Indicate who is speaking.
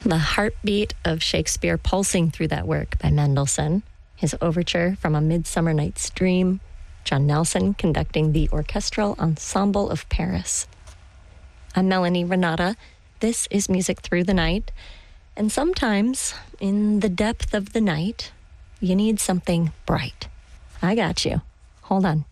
Speaker 1: The heartbeat of Shakespeare pulsing through that work by Mendelssohn, his overture from A Midsummer Night's Dream, John Nelson conducting the Orchestral Ensemble of Paris. I'm Melanie Renata. This is Music Through the Night. And sometimes, in the depth of the night, you need something bright. I got you. Hold on.